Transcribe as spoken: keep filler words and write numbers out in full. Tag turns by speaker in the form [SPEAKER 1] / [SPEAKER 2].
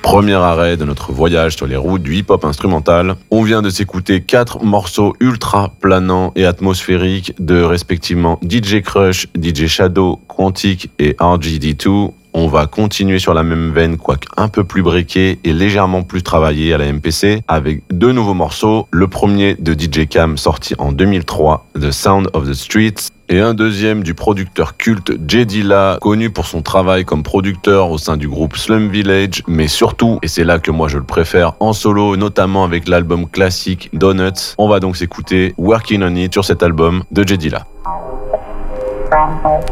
[SPEAKER 1] premier arrêt de notre voyage sur les routes du hip-hop instrumental. On vient de s'écouter quatre morceaux ultra planants et atmosphériques de respectivement D J Crush, D J Shadow, Quantic et R G D deux. On va continuer sur la même veine, quoique un peu plus breaké et légèrement plus travaillé à la M P C, avec deux nouveaux morceaux. Le premier de D J Cam sorti en deux mille trois, The Sound of the Streets, et un deuxième du producteur culte J Dilla, connu pour son travail comme producteur au sein du groupe Slum Village, mais surtout, et c'est là que moi je le préfère, en solo, notamment avec l'album classique Donuts. On va donc s'écouter Working on It sur cet album de J Dilla.